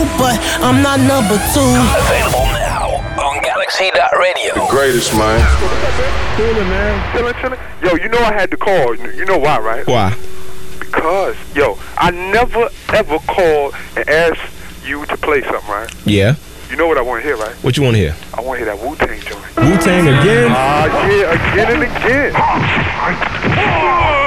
but I'm not number two. Available now on Galaxy.radio. The greatest, man. Chillin', man. Chillin'. Yo, you know I had to call. You know why, right? Why? Because, yo, I never, ever called and asked you to play something, right? Yeah. You know what I want to hear, right? What you want to hear? I want to hear that Wu-Tang joint. Wu-Tang again? Yeah, again and again.